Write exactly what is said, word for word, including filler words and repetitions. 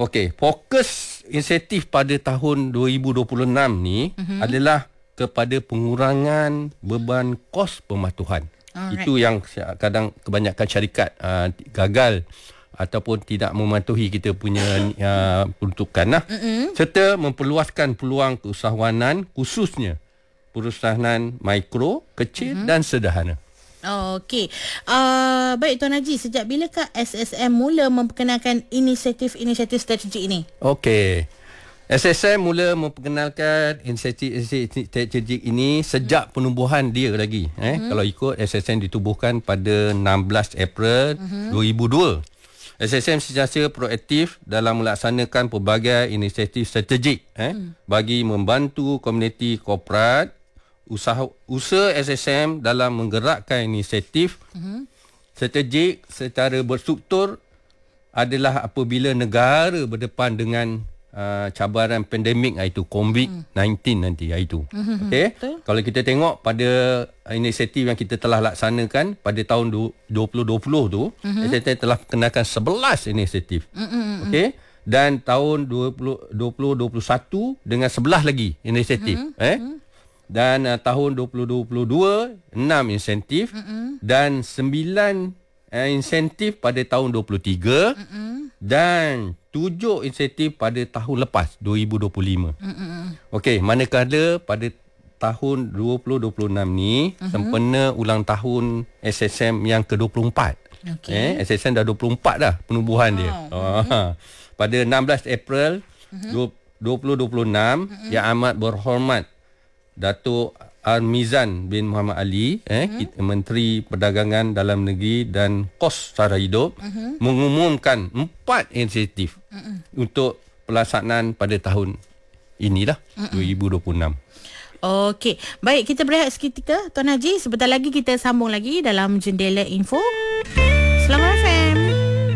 Okey, fokus insentif pada tahun dua ribu dua puluh enam ni uh-huh. adalah kepada pengurangan beban kos pematuhan. Alright. Itu yang kadang kebanyakan syarikat uh, gagal ataupun tidak mematuhi kita punya uh, peruntukan lah. Uh-huh. Serta memperluaskan peluang keusahawanan khususnya perusahaan mikro, kecil uh-huh. dan sederhana. Oh, okey. Uh, baik Tuan Haji, sejak bilakah S S M mula memperkenalkan inisiatif-inisiatif strategik ini? Okey. S S M mula memperkenalkan inisiatif strategik ini sejak penubuhan dia lagi. Eh, uh-huh. Kalau ikut S S M ditubuhkan pada enam belas April uh-huh. dua ribu dua. S S M sentiasa proaktif dalam melaksanakan pelbagai inisiatif strategik eh, uh-huh. bagi membantu komuniti korporat. Usaha, usaha S S M dalam menggerakkan inisiatif uh-huh. strategik secara berstruktur adalah apabila negara berdepan dengan uh, cabaran pandemik, iaitu covid sembilan belas nanti, iaitu. Uh-huh. Okey. Kalau kita tengok pada inisiatif yang kita telah laksanakan pada tahun dua ribu dua puluh tu, uh-huh. S S M telah perkenalkan sebelas inisiatif. Uh-huh. Okey. Dan tahun dua ribu dua puluh satu dengan sebelas lagi inisiatif. Uh-huh. Eh. Uh-huh. Dan uh, tahun dua ribu dua puluh dua enam insentif uh-uh. dan sembilan uh, insentif pada tahun dua puluh tiga uh-uh. dan tujuh insentif pada tahun lepas dua ribu dua puluh lima. Uh-uh. Okey, manakala pada tahun dua ribu dua puluh enam ni uh-huh. sempena ulang tahun S S M yang ke dua puluh empat. Okay. Eh, S S M dah dua puluh empat dah penubuhan wow. dia. Uh-huh. Pada enam belas April uh-huh. dua ribu dua puluh enam uh-huh. Yang Amat Berhormat Datuk Armizan bin Muhammad Ali, eh, uh-huh. Menteri Perdagangan Dalam Negeri dan Kos Sara Hidup, uh-huh. mengumumkan empat inisiatif uh-uh. untuk pelaksanaan pada tahun inilah, uh-uh. dua ribu dua puluh enam. Okey, baik, kita berehat seketika Tuan Haji. Sebentar lagi kita sambung lagi dalam Jendela Info.